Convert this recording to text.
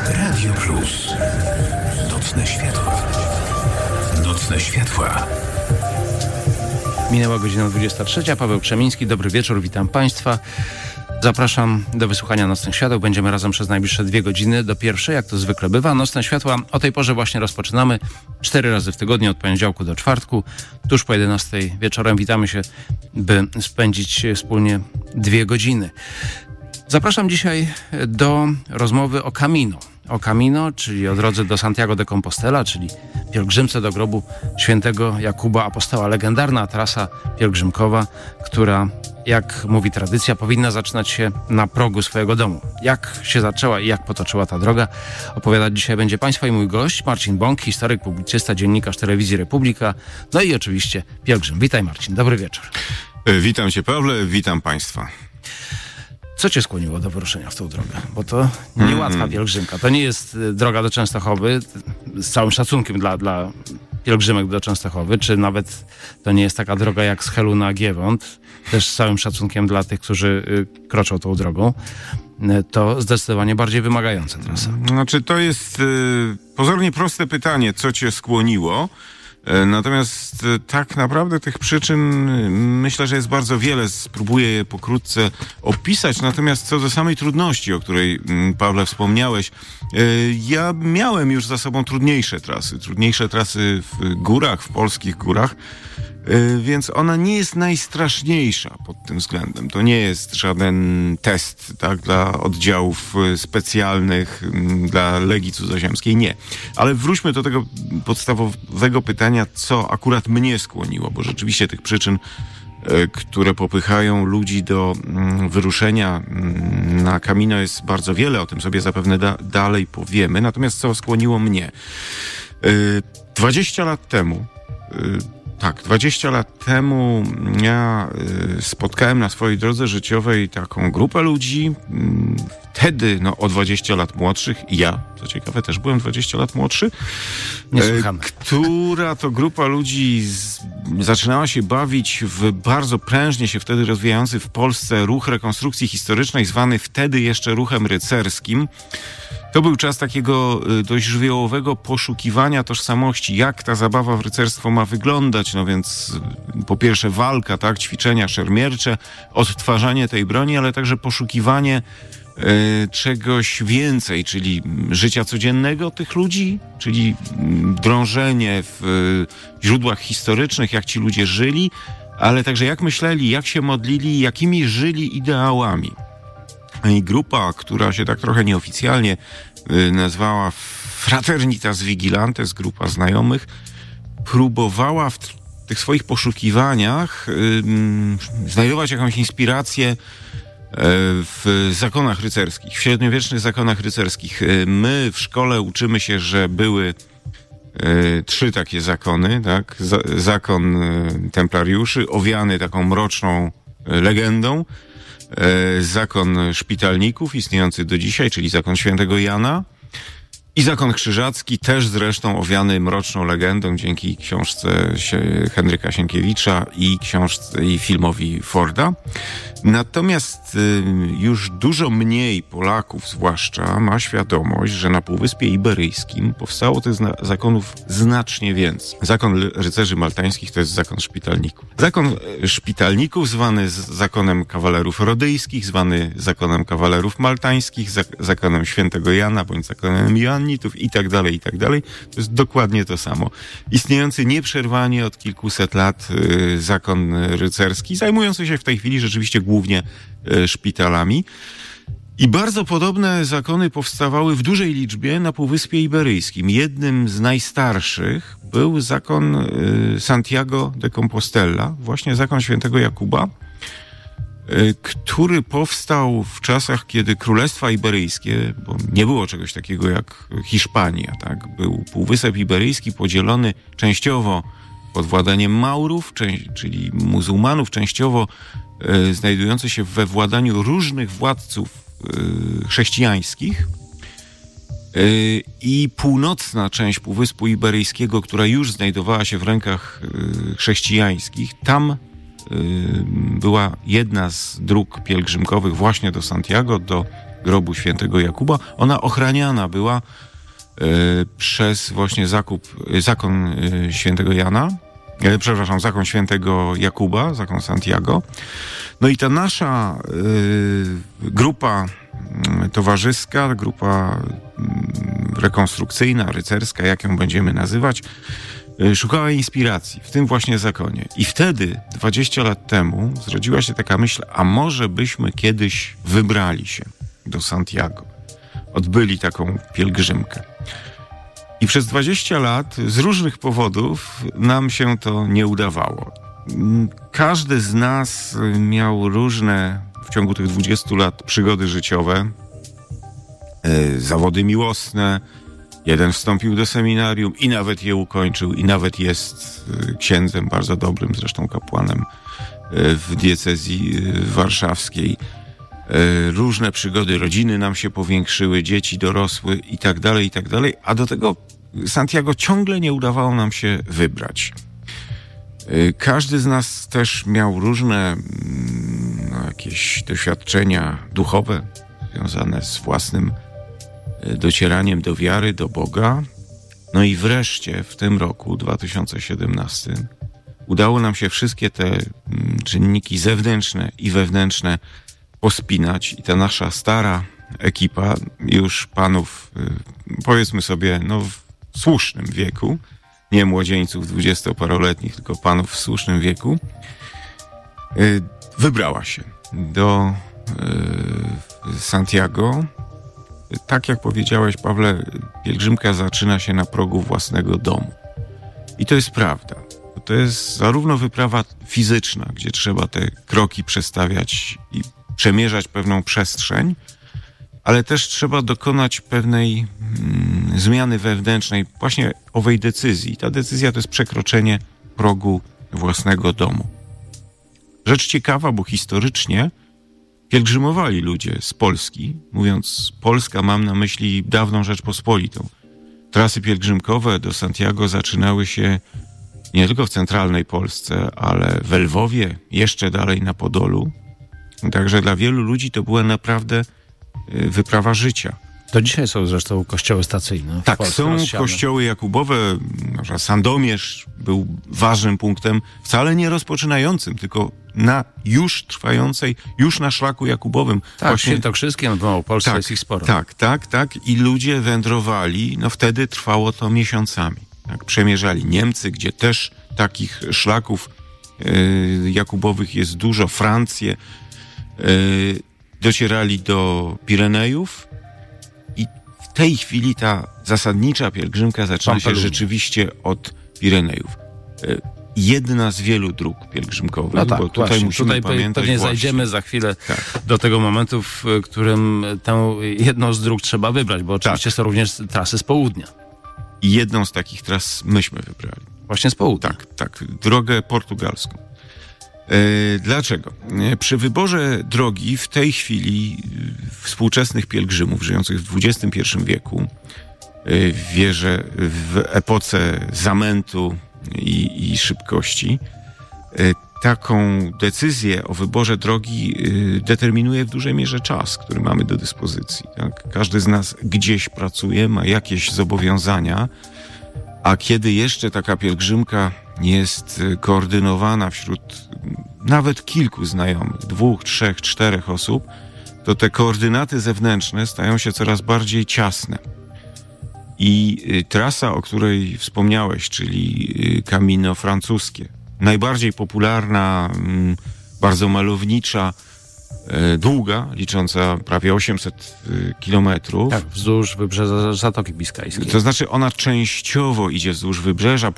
Radio Plus. Nocne światła. Nocne światła. Minęła godzina 23. Paweł Krzemiński, dobry wieczór, witam Państwa. Zapraszam do wysłuchania Nocnych Świateł. Będziemy razem przez najbliższe 2 godziny do pierwszej, jak to zwykle bywa. Nocne Światła o tej porze właśnie rozpoczynamy 4 razy w tygodniu, od poniedziałku do czwartku. Tuż po 11 wieczorem witamy się, by spędzić wspólnie 2 godziny. Zapraszam dzisiaj do rozmowy o Camino. O Camino, czyli o drodze do Santiago de Compostela, czyli pielgrzymce do grobu świętego Jakuba Apostoła. Legendarna trasa pielgrzymkowa, która, jak mówi tradycja, powinna zaczynać się na progu swojego domu. Jak się zaczęła i jak potoczyła ta droga, opowiadać dzisiaj będzie Państwa i mój gość, Marcin Bąk, historyk, publicysta, dziennikarz Telewizji Republika, no i oczywiście pielgrzym. Witaj, Marcin, dobry wieczór. Witam Cię, Pawle, witam Państwa. Co Cię skłoniło do wyruszenia w tą drogę? Bo to niełatwa pielgrzymka. To nie jest droga do Częstochowy, z całym szacunkiem dla pielgrzymek do Częstochowy, czy nawet to nie jest taka droga jak z Helu na Giewont, też z całym szacunkiem dla tych, którzy kroczą tą drogą. To zdecydowanie bardziej wymagająca trasa. Znaczy, to jest pozornie proste pytanie, co Cię skłoniło. Natomiast tak naprawdę tych przyczyn myślę, że jest bardzo wiele. Spróbuję je pokrótce opisać. Natomiast co do samej trudności, o której, Pawle, wspomniałeś, ja miałem już za sobą trudniejsze trasy w górach, w polskich górach, więc ona nie jest najstraszniejsza pod tym względem. To nie jest żaden test, tak, dla oddziałów specjalnych, dla Legii Cudzoziemskiej, nie. Ale wróćmy do tego podstawowego pytania, co akurat mnie skłoniło, bo rzeczywiście tych przyczyn, które popychają ludzi do wyruszenia na Camino, jest bardzo wiele. O tym sobie zapewne dalej powiemy. Natomiast co skłoniło mnie? 20 lat temu ja spotkałem na swojej drodze życiowej taką grupę ludzi, wtedy o 20 lat młodszych, i ja, co ciekawe, też byłem 20 lat młodszy, która to grupa ludzi zaczynała się bawić w bardzo prężnie się wtedy rozwijający w Polsce ruch rekonstrukcji historycznej, zwany wtedy jeszcze ruchem rycerskim. To był czas takiego dość żywiołowego poszukiwania tożsamości, jak ta zabawa w rycerstwo ma wyglądać. No więc po pierwsze walka, tak, ćwiczenia szermiercze, odtwarzanie tej broni, ale także poszukiwanie czegoś więcej, czyli życia codziennego tych ludzi, czyli drążenie w źródłach historycznych, jak ci ludzie żyli, ale także jak myśleli, jak się modlili, jakimi żyli ideałami. I grupa, która się tak trochę nieoficjalnie nazwała Fraternitas Vigilantes, grupa znajomych, próbowała w tych poszukiwaniach znajdować jakąś inspirację w zakonach rycerskich, w średniowiecznych zakonach rycerskich. My w szkole uczymy się, że były 3 takie zakony, tak? Zakon templariuszy, owiany taką mroczną legendą, zakon szpitalników, istniejący do dzisiaj, czyli zakon świętego Jana, i zakon krzyżacki, też zresztą owiany mroczną legendą dzięki książce Henryka Sienkiewicza i filmowi Forda. Natomiast już dużo mniej Polaków zwłaszcza ma świadomość, że na Półwyspie Iberyjskim powstało tych zakonów znacznie więcej. Zakon rycerzy maltańskich to jest zakon szpitalników. Zakon szpitalników zwany zakonem kawalerów rodyjskich, zwany zakonem kawalerów maltańskich, zakonem świętego Jana bądź zakonem Joannitów i tak dalej, i tak dalej. To jest dokładnie to samo. Istniejący nieprzerwanie od kilkuset lat zakon rycerski, zajmujący się w tej chwili rzeczywiście głównie szpitalami. I bardzo podobne zakony powstawały w dużej liczbie na Półwyspie Iberyjskim. Jednym z najstarszych był zakon Santiago de Compostela, właśnie zakon świętego Jakuba, który powstał w czasach, kiedy Królestwa Iberyjskie, bo nie było czegoś takiego jak Hiszpania, tak? Był Półwysep Iberyjski podzielony częściowo pod władaniem Maurów, czyli muzułmanów, częściowo znajdujący się we władaniu różnych władców chrześcijańskich, i północna część Półwyspu Iberyjskiego, która już znajdowała się w rękach chrześcijańskich, tam była jedna z dróg pielgrzymkowych właśnie do Santiago, do grobu świętego Jakuba. Ona ochraniana była przez właśnie zakon świętego Jana, zakon świętego Jakuba, zakon Santiago. No i ta nasza grupa towarzyska, grupa rekonstrukcyjna, rycerska, jak ją będziemy nazywać, szukała inspiracji w tym właśnie zakonie. I wtedy, 20 lat temu, zrodziła się taka myśl, a może byśmy kiedyś wybrali się do Santiago. Odbyli taką pielgrzymkę. I przez 20 lat z różnych powodów nam się to nie udawało. Każdy z nas miał różne w ciągu tych 20 lat przygody życiowe, zawody miłosne. Jeden wstąpił do seminarium i nawet je ukończył i nawet jest księdzem bardzo dobrym, zresztą kapłanem w diecezji warszawskiej. Różne przygody rodziny nam się powiększyły, dzieci dorosły i tak dalej, a do tego Santiago ciągle nie udawało nam się wybrać. Każdy z nas też miał różne jakieś doświadczenia duchowe związane z własnym docieraniem do wiary, do Boga. No i wreszcie w tym roku, 2017, udało nam się wszystkie te czynniki zewnętrzne i wewnętrzne pospinać i ta nasza stara ekipa już panów, powiedzmy sobie, w słusznym wieku, nie młodzieńców 20-paroletnich, tylko panów w słusznym wieku, wybrała się do Santiago. Tak jak powiedziałeś, Pawle, pielgrzymka zaczyna się na progu własnego domu. I to jest prawda. To jest zarówno wyprawa fizyczna, gdzie trzeba te kroki przestawiać i przemierzać pewną przestrzeń, ale też trzeba dokonać pewnej zmiany wewnętrznej, właśnie owej decyzji. Ta decyzja to jest przekroczenie progu własnego domu. Rzecz ciekawa, bo historycznie pielgrzymowali ludzie z Polski. Mówiąc Polska, mam na myśli dawną Rzeczpospolitą. Trasy pielgrzymkowe do Santiago zaczynały się nie tylko w centralnej Polsce, ale w Lwowie, jeszcze dalej na Podolu. Także dla wielu ludzi to była naprawdę wyprawa życia. To dzisiaj są zresztą kościoły stacyjne. Tak, są kościoły jakubowe. Sandomierz był ważnym punktem, wcale nie rozpoczynającym, tylko na już trwającej, już na szlaku jakubowym. Tak, właśnie Świętokrzyskiem, w Małopolsce jest ich sporo. Tak. I ludzie wędrowali, wtedy trwało to miesiącami. Tak, przemierzali Niemcy, gdzie też takich szlaków jakubowych jest dużo, Francję, docierali do Pirenejów i w tej chwili ta zasadnicza pielgrzymka zaczyna się rzeczywiście od Pirenejów. Jedna z wielu dróg pielgrzymkowych, no tak, bo tutaj musimy pamiętać pewnie zajdziemy za chwilę do tego momentu, w którym tę jedną z dróg trzeba wybrać, bo oczywiście są również trasy z południa. I jedną z takich tras myśmy wybrali. Właśnie z południa. Tak, drogę portugalską. Dlaczego? Przy wyborze drogi w tej chwili współczesnych pielgrzymów żyjących w XXI wieku, wierzę w epoce zamętu i szybkości, taką decyzję o wyborze drogi determinuje w dużej mierze czas, który mamy do dyspozycji. Tak? Każdy z nas gdzieś pracuje, ma jakieś zobowiązania, a kiedy jeszcze taka pielgrzymka jest koordynowana wśród nawet kilku znajomych, 2, 3, 4 osób, to te koordynaty zewnętrzne stają się coraz bardziej ciasne. I trasa, o której wspomniałeś, czyli Camino francuskie, najbardziej popularna, bardzo malownicza, długa, licząca prawie 800 kilometrów. Tak, wzdłuż wybrzeża Zatoki Biskajskiej. To znaczy ona częściowo idzie wzdłuż wybrzeża,